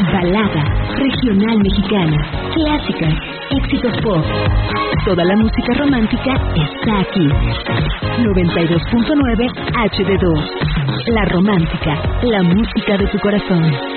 balada, regional mexicana, clásicas, éxitos pop. Toda la música romántica está aquí. 92.9 HD2. La Romántica, la música de tu corazón.